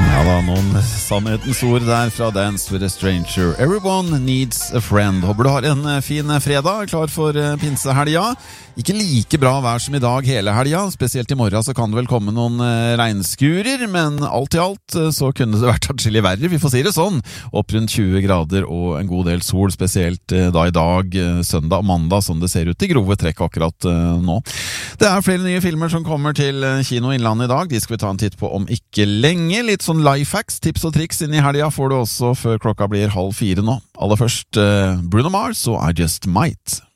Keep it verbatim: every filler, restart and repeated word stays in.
Ja da, noen sannhetens ord der fra Dance with a Stranger. Everyone needs a friend. Håper du har en fin fredag, klar for pinsehelga. Ikke like bra vær som i dag hele helga, spesielt i morgen så kan det vel komme noen regnskurer, men alt i alt så kunne det vært atskillig verre, vi får si det sånn. Opp rundt tjue grader og en god del sol, spesielt da i dag, søndag og mandag, som det ser ut i grove trekk akkurat nå. Det er flere nye filmer som kommer til Kino Innlandet i dag, de skal vi ta en titt på om ikke lenge. Litt sånn lifehacks, tips og triks inn i helga får du også før klokka blir halv fire nå. Aller først Bruno Mars og I Just Might.